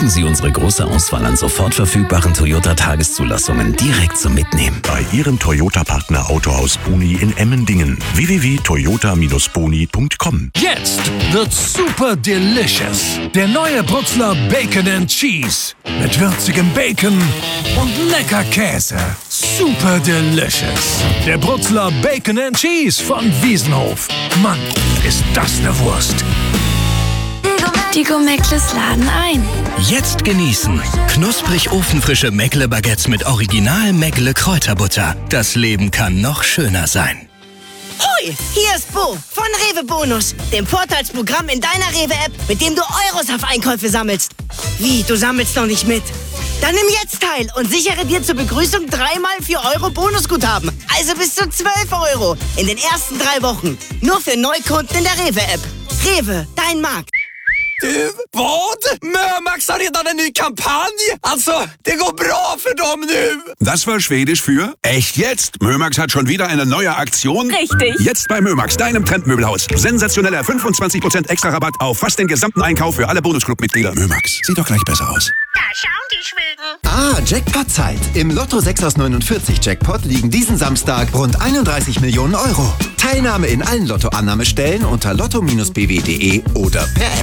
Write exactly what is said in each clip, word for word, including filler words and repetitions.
Sie unsere große Auswahl an sofort verfügbaren Toyota-Tageszulassungen direkt zum Mitnehmen. Bei Ihrem Toyota-Partner Autohaus Boni in Emmendingen. w w w punkt toyota Bindestrich boni punkt com. Jetzt wird's super delicious. Der neue Brutzler Bacon and Cheese. Mit würzigem Bacon und lecker Käse. Super delicious. Der Brutzler Bacon and Cheese von Wiesenhof. Mann, ist das eine Wurst. Die Go-Meckles laden ein. Jetzt genießen. Knusprig ofenfrische Meckle-Baguettes mit Original Meckle Kräuterbutter. Das Leben kann noch schöner sein. Hoi, hier ist Bo von Rewe Bonus, dem Vorteilsprogramm in deiner Rewe-App, mit dem du Euros auf Einkäufe sammelst. Wie, du sammelst noch nicht mit? Dann nimm jetzt teil und sichere dir zur Begrüßung dreimal vier Euro Bonusguthaben. Also bis zu zwölf Euro in den ersten drei Wochen. Nur für Neukunden in der Rewe-App. Rewe, dein Markt. Du, vad? Mömax har redan en ny kampanj! Alltså, det går bra för dem nu! Das war Schwedisch für echt jetzt. Mömax hat schon wieder eine neue Aktion. Richtig. Jetzt bei Mömax, deinem Trendmöbelhaus. Sensationeller fünfundzwanzig Prozent extra Rabatt auf fast den gesamten Einkauf für alle Bonusclub-Mitglieder. Mömax, sieht doch gleich besser aus. Da schauen die Schweden. Ah, Jackpot-Zeit. Im Lotto sechs aus neunundvierzig Jackpot liegen diesen Samstag rund einunddreißig Millionen Euro. Teilnahme in allen Lottoannahmestellen unter lotto Bindestrich b w punkt d e oder per App.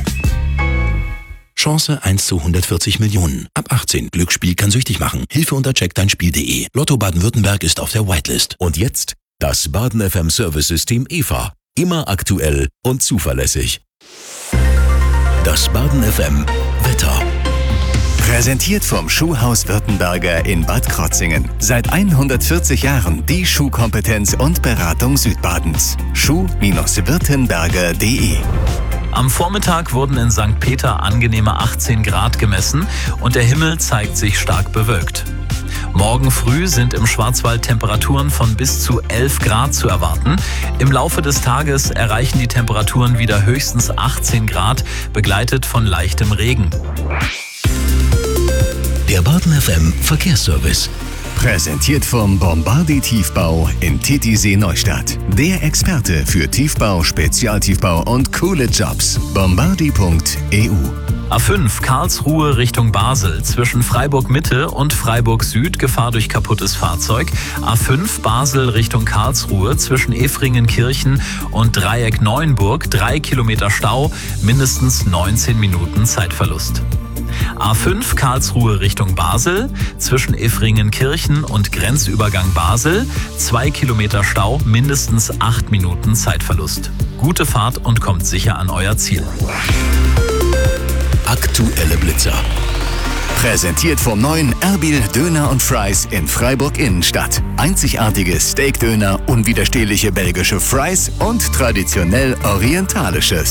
Chance eins zu hundertvierzig Millionen. Ab achtzehn. Glücksspiel kann süchtig machen. Hilfe unter check dein Spiel punkt d e. Lotto Baden-Württemberg ist auf der Whitelist. Und jetzt das Baden F M Service-System E V A. Immer aktuell und zuverlässig. Das Baden F M Wetter. Präsentiert vom Schuhhaus Württemberger in Bad Krotzingen. Seit hundertvierzig Jahren die Schuhkompetenz und Beratung Südbadens. schuh Württemberger punkt d e. Am Vormittag wurden in Sankt Peter angenehme achtzehn Grad gemessen und der Himmel zeigt sich stark bewölkt. Morgen früh sind im Schwarzwald Temperaturen von bis zu elf Grad zu erwarten. Im Laufe des Tages erreichen die Temperaturen wieder höchstens achtzehn Grad, begleitet von leichtem Regen. Der Baden F M Verkehrsservice. Präsentiert vom Bombardi Tiefbau in Titisee Neustadt. Der Experte für Tiefbau, Spezialtiefbau und coole Jobs. bombardi punkt e u. A fünf Karlsruhe Richtung Basel. Zwischen Freiburg Mitte und Freiburg Süd Gefahr durch kaputtes Fahrzeug. A fünf Basel Richtung Karlsruhe. Zwischen Efringenkirchen und Dreieck Neuenburg. Drei Kilometer Stau. Mindestens neunzehn Minuten Zeitverlust. A fünf Karlsruhe Richtung Basel, zwischen Efringenkirchen und Grenzübergang Basel, zwei Kilometer Stau, mindestens acht Minuten Zeitverlust. Gute Fahrt und kommt sicher an euer Ziel. Aktuelle Blitzer. Präsentiert vom neuen Erbil Döner und Fries in Freiburg Innenstadt. Einzigartige Steakdöner, unwiderstehliche belgische Fries und traditionell orientalisches.